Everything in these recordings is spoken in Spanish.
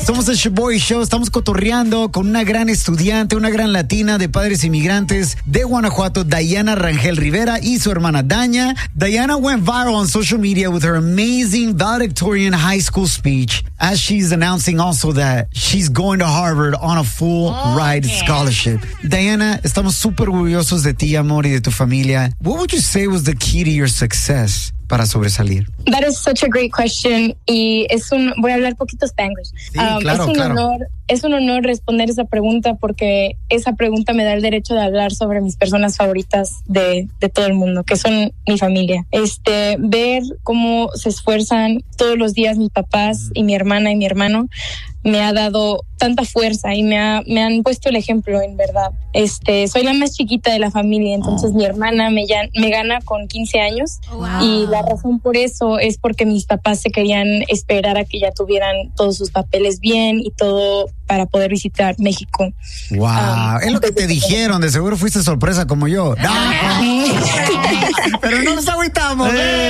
Somos el Shoboy Show, estamos cotorreando con una gran estudiante, una gran latina de padres inmigrantes de Guanajuato, Diana Rangel Rivera y su hermana Daña. Diana went viral on social media with her amazing valedictorian high school speech as she's announcing also that she's going to Harvard on a full ride scholarship. Diana, estamos súper orgullosos de ti, amor, y de tu familia. What would you say was the key to your success para sobresalir? That is such a great question. Y voy a hablar poquito Spanglish. Sí, claro. Es un honor responder esa pregunta porque esa pregunta me da el derecho de hablar sobre mis personas favoritas de todo el mundo, que son mi familia. Ver cómo se esfuerzan todos los días mis papás y mi hermana y mi hermano me ha dado tanta fuerza y me han puesto el ejemplo, en verdad. Soy la más chiquita de la familia, entonces mi hermana me gana con 15 años. Wow. Y la razón por eso es porque mis papás se querían esperar a que ya tuvieran todos sus papeles bien y todo para poder visitar México. Wow, es lo que te dijeron, de seguro fuiste sorpresa como yo. Pero no nos agüitamos.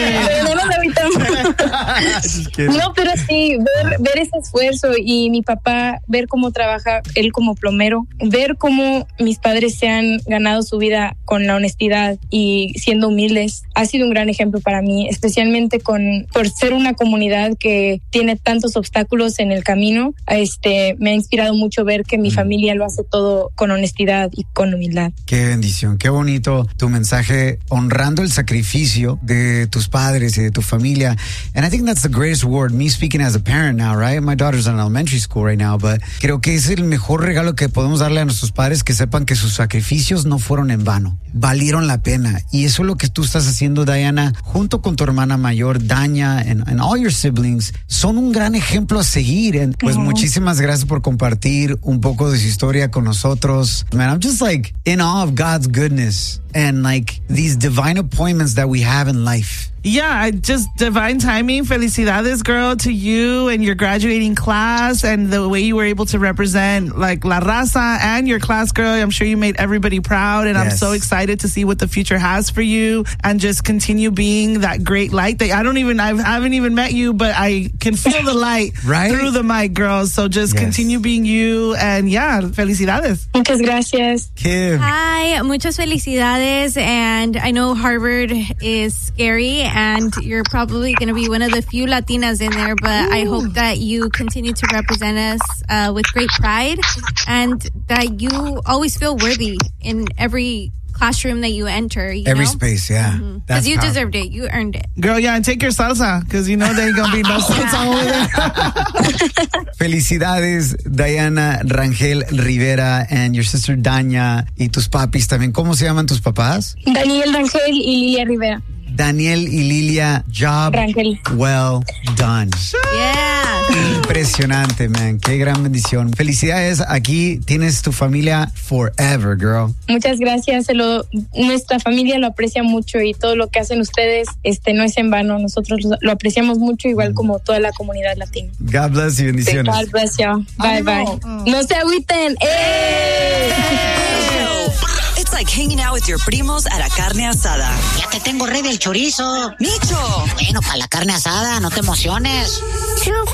No, pero sí, ver ese esfuerzo y mi papá, ver cómo trabaja él como plomero, ver cómo mis padres se han ganado su vida con la honestidad y siendo humildes, ha sido un gran ejemplo para mí, especialmente por ser una comunidad que tiene tantos obstáculos en el camino. Me ha inspirado mucho ver que mi familia lo hace todo con honestidad y con humildad. Qué bendición, qué bonito tu mensaje honrando el sacrificio de tus padres y de tu familia. And I think that's the greatest reward. Me speaking as a parent now, right? My daughter's in elementary school right now, but creo que es el mejor regalo que podemos darle a nuestros padres, que sepan que sus sacrificios no fueron en vano, valieron la pena. Y eso es lo que tú estás haciendo, Diana, junto con tu hermana mayor, Daña, and all your siblings. Son un gran ejemplo a seguir. And pues muchísimas gracias por compartir un poco de su historia con nosotros. Man, I'm just like in awe of God's goodness and like these divine appointments that we have in life. Yeah, just divine timing. Felicidades, girl, to you and your graduating class and the way you were able to represent like La Raza and your class, girl. I'm sure you made everybody proud, and yes. I'm so excited to see what the future has for you and just continue being that great light that I haven't even met you, but I can feel the light right? through the mic, girl. So just continue being you, and yeah, felicidades. Muchas gracias. Kim. Hi, muchas felicidades, and I know Harvard is scary, and you're probably going to be one of the few Latinas in there, but I hope that you continue to represent us with great pride and that you always feel worthy in every classroom that you enter. Every space, yeah. Because you deserved it. You earned it. Girl, yeah, and take your salsa, because you know there ain't going to be no salsa over there. Felicidades, Diana Rangel Rivera, and your sister Daña, y tus papis también. ¿Cómo se llaman tus papás? Daniel Rangel y Lilia Rivera. Daniel y Lilia, job Rangel. well done. Yeah. Impresionante, man. Qué gran bendición. Felicidades. Aquí tienes tu familia forever, girl. Muchas gracias. Nuestra familia lo aprecia mucho y todo lo que hacen ustedes no es en vano. Nosotros lo apreciamos mucho, igual como toda la comunidad latina. God bless you. Bendiciones. God bless you. Bye, bye. No se agüiten. It's like hanging out with your primos at a carne asada. Ya te tengo ready el chorizo. ¡Micho! Bueno, para la carne asada, no te emociones.